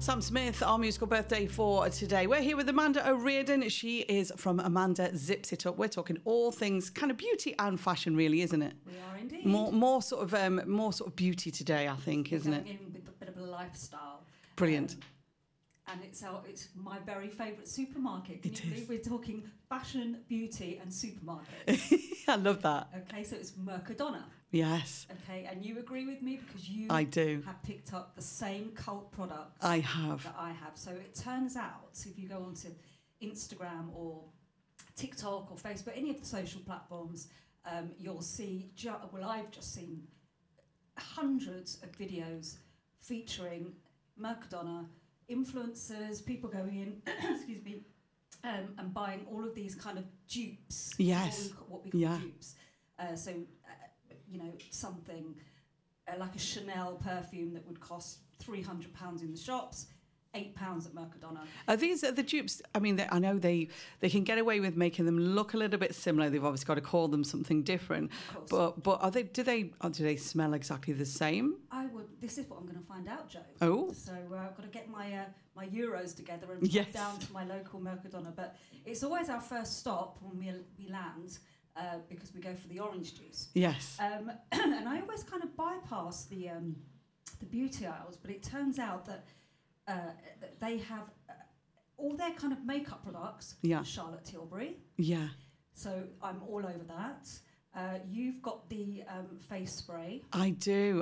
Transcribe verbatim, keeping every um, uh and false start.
Sam Smith, our musical birthday for today. We're here with Amanda O'Riordan. She is from Amanda Zips It Up. We're talking all things kind of beauty and fashion, really, isn't it? We are indeed. More, more sort of, um, more sort of beauty today, I think, We're isn't going it? in with a bit of a lifestyle. Brilliant. Um, and it's our, it's my very favourite supermarket. Can It you is. believe we're talking fashion, beauty, and supermarkets? I love that. Okay, so it's Mercadona. Yes, Okay, and you agree with me because you I do. have picked up the same cult products I have. that I have. So it turns out, if you go onto Instagram or TikTok or Facebook, any of the social platforms, um, you'll see, ju- well, I've just seen hundreds of videos featuring Mercadona, influencers, people going in, excuse me, um, and buying all of these kind of dupes. Yes. What we, ca- what we call Yeah. dupes. Uh, so, uh, you know, something uh, like a Chanel perfume that would cost three hundred pounds in the shops, eight pounds at Mercadona. Are these are the dupes? I mean, they, I know they, they can get away with making them look a little bit similar. They've obviously got to call them something different. Of course. But but are they? Do they? Or do they smell exactly the same? I would. This is what I'm going to find out, Joe. Oh. So uh, I've got to get my uh, my euros together and Yes. pop down to my local Mercadona. But it's always our first stop when we we land uh, because we go for the orange juice. Yes. Um, and I always kind of bypass the um, the beauty aisles, but it turns out that uh, they have uh, all their kind of makeup products. Yeah. Charlotte Tilbury. Yeah. So I'm all over that. Uh, you've got the um, face spray. I do.